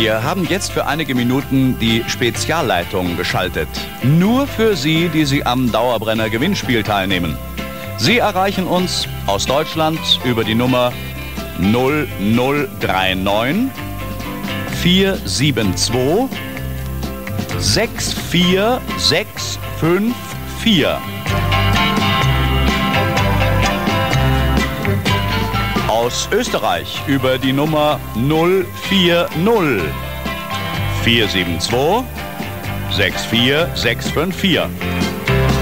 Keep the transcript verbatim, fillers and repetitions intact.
Wir haben jetzt für einige Minuten die Spezialleitung geschaltet. Nur für Sie, die Sie am Dauerbrenner Gewinnspiel teilnehmen. Sie erreichen uns aus Deutschland über die Nummer null null drei neun vier sieben zwei sechs vier sechs fünf vier. Aus Österreich über die Nummer null vier null vier sieben zwei sechs vier sechs fünf vier.